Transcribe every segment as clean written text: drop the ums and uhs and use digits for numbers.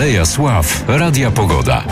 Aleja Sław Radia Pogoda.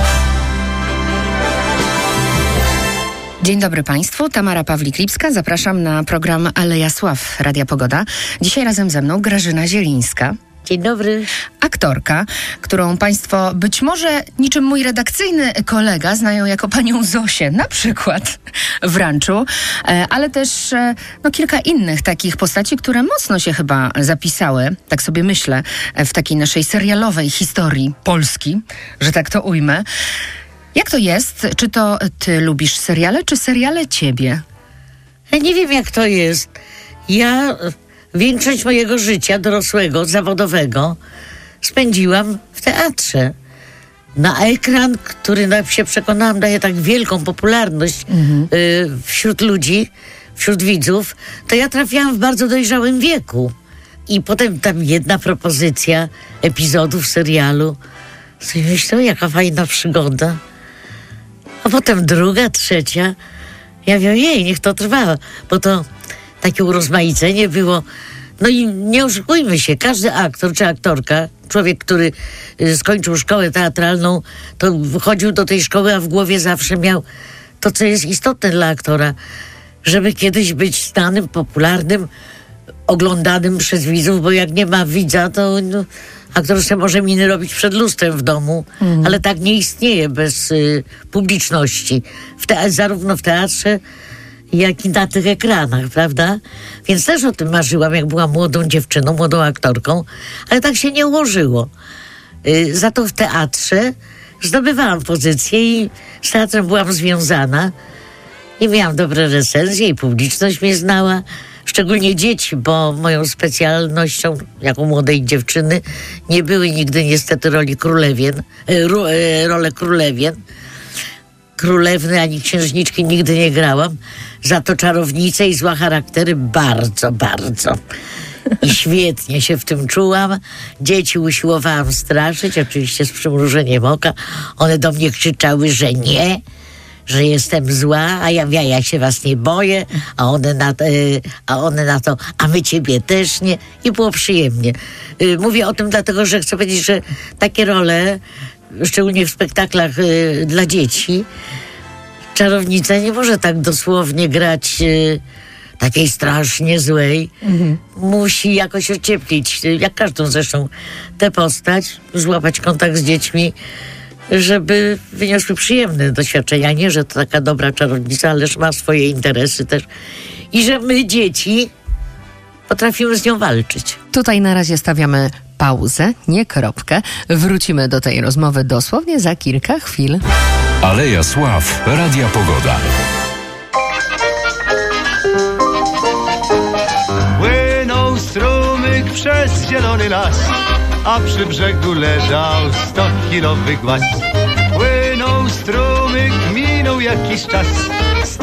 Dzień dobry Państwu, Tamara Pawlik-Lipska. Zapraszam na program Aleja Sław Radia Pogoda. Dzisiaj razem ze mną Grażyna Zielińska. Dzień dobry. Aktorka, którą Państwo być może niczym mój redakcyjny kolega znają jako panią Zosię, na przykład w Ranczu, ale też kilka innych takich postaci, które mocno się chyba zapisały, tak sobie myślę, w takiej naszej serialowej historii Polski, że tak to ujmę. Jak to jest? Czy to ty lubisz seriale, czy seriale ciebie? Ja nie wiem, jak to jest. Ja większość mojego życia dorosłego, zawodowego spędziłam w teatrze. Na ekran, który, jak się przekonałam, daje tak wielką popularność wśród ludzi, wśród widzów, to ja trafiałam w bardzo dojrzałym wieku. I potem tam jedna propozycja epizodów serialu. Sobie myślę, jaka fajna przygoda. A potem druga, trzecia. Ja mówię, niech to trwa, bo to takie urozmaicenie było. No i nie oszukujmy się, każdy aktor czy aktorka, człowiek, który skończył szkołę teatralną, to chodził do tej szkoły, a w głowie zawsze miał to, co jest istotne dla aktora, żeby kiedyś być znanym, popularnym, oglądanym przez widzów, bo jak nie ma widza, to aktor sobie może miny robić przed lustrem w domu, ale tak nie istnieje bez publiczności. Zarówno w teatrze, jak i na tych ekranach, prawda? Więc też o tym marzyłam, jak byłam młodą dziewczyną, młodą aktorką, ale tak się nie ułożyło. Za to w teatrze zdobywałam pozycję i z teatrem byłam związana i miałam dobre recenzje i publiczność mnie znała. Szczególnie dzieci, bo moją specjalnością jako młodej dziewczyny nie były nigdy niestety role królewien. Królewny ani księżniczki nigdy nie grałam. Za to czarownice i zła charaktery bardzo, bardzo. I świetnie się w tym czułam. Dzieci usiłowałam straszyć, oczywiście z przymrużeniem oka. One do mnie krzyczały, że nie, że jestem zła, a ja się was nie boję, a one na to, a my ciebie też nie. I było przyjemnie. Mówię o tym dlatego, że chcę powiedzieć, że takie role, szczególnie w spektaklach dla dzieci, czarownica nie może tak dosłownie grać takiej strasznie złej. Musi jakoś ocieplić, jak każdą zresztą tę postać, złapać kontakt z dziećmi, żeby wyniosły przyjemne doświadczenia. Nie, że to taka dobra czarownica, ależ ma swoje interesy też. I że my, dzieci, potrafimy z nią walczyć. Tutaj na razie stawiamy pauzę, nie kropkę. Wrócimy do tej rozmowy dosłownie za kilka chwil. Aleja Sław Radia Pogoda. Płynął strumyk przez zielony las, a przy brzegu leżał 100-kilowy głaz. Płynął strumyk, minął jakiś czas.